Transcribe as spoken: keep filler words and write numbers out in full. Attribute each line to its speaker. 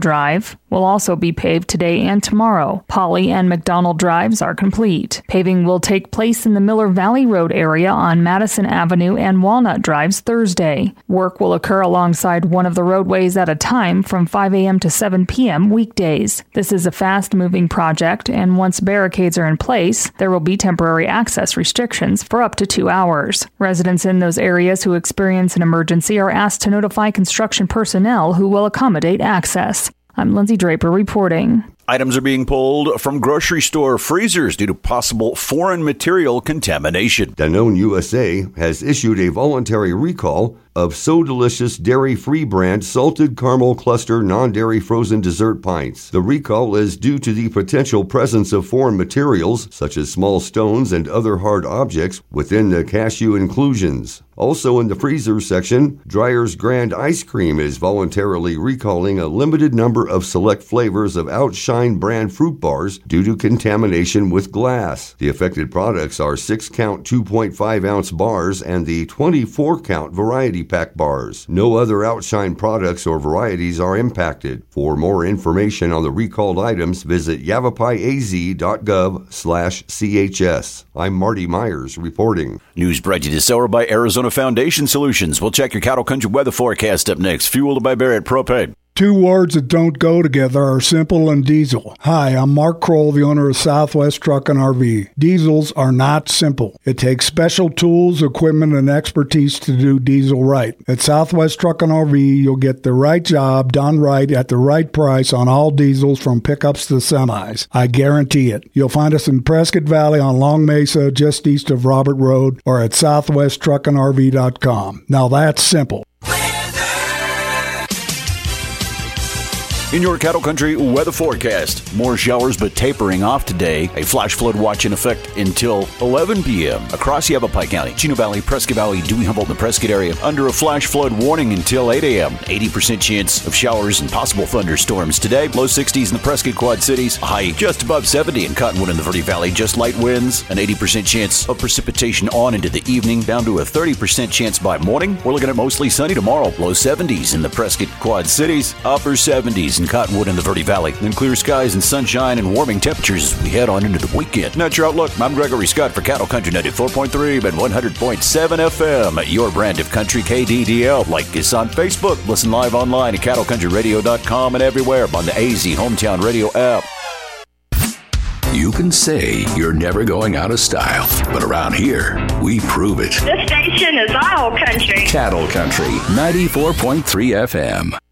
Speaker 1: Drive will also be paved today and tomorrow. Polly and McDonald Drives are complete. Paving will take place in the Miller Valley Road area on Madison Avenue and Walnut Drives Thursday. Work will occur alongside one of the roadways at a time from five a.m. to seven p.m. weekdays. This is a fast-moving project, and once barricades are in place, there will be temporary access restrictions for up to two hours. Residents in those areas who experience an emergency are asked to notify construction personnel who will accommodate access. I'm Lindsay Draper reporting.
Speaker 2: Items are being pulled from grocery store freezers due to possible foreign material contamination.
Speaker 3: Danone U S A has issued a voluntary recall of So Delicious dairy-free brand salted caramel cluster non-dairy frozen dessert pints. The recall is due to the potential presence of foreign materials, such as small stones and other hard objects, within the cashew inclusions. Also in the freezer section, Dreyer's Grand Ice Cream is voluntarily recalling a limited number of select flavors of Outshine brand fruit bars due to contamination with glass. The affected products are six count two point five ounce bars and the twenty-four count variety pack bars. No other Outshine products or varieties are impacted. For more information on the recalled items, visit yavapai.az.gov slash CHS. I'm Marty Myers reporting.
Speaker 2: News brought to you this hour by Arizona Foundation Solutions. We'll check your cattle country weather forecast up next. Fueled by Barrett Propane.
Speaker 4: Two words that don't go together are simple and diesel. Hi, I'm Mark Kroll, the owner of Southwest Truck and R V. Diesels are not simple. It takes special tools, equipment, and expertise to do diesel right. At Southwest Truck and R V, you'll get the right job done right at the right price on all diesels from pickups to semis. I guarantee it. You'll find us in Prescott Valley on Long Mesa, just east of Robert Road, or at southwest truck and r v dot com. Now that's simple.
Speaker 2: In your cattle country weather forecast, more showers but tapering off today. A flash flood watch in effect until eleven p.m. across Yavapai County, Chino Valley, Prescott Valley, Dewey, Humboldt, and the Prescott area under a flash flood warning until eight a.m. eighty percent chance of showers and possible thunderstorms today. Low sixties in the Prescott Quad Cities, a high just above seventy in Cottonwood and the Verde Valley. Just light winds, an eighty percent chance of precipitation on into the evening, down to a thirty percent chance by morning. We're looking at mostly sunny tomorrow. Low seventies in the Prescott Quad Cities, upper seventies in Cottonwood and the Verde Valley. Then clear skies and sunshine and warming temperatures as we head on into the weekend. That's your outlook. I'm Gregory Scott for Cattle Country ninety-four point three and one hundred point seven F M. Your brand of country K D D L. Like us on Facebook. Listen live online at cattle country radio dot com and everywhere on the A Z Hometown Radio app.
Speaker 5: You can say you're never going out of style, but around here, we prove it.
Speaker 6: This station is all country.
Speaker 5: Cattle Country ninety-four point three F M.